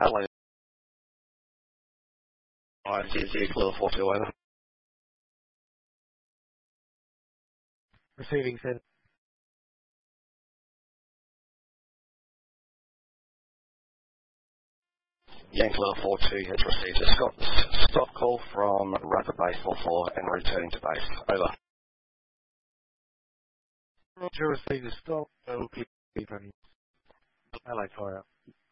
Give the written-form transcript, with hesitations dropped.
Adelaide. ICC Clear 42 over. Receiving send. Yankler 42 has received a stop call from Rapid Base 44 and returning to base. Over. Roger, received a stop. LP. LA fire.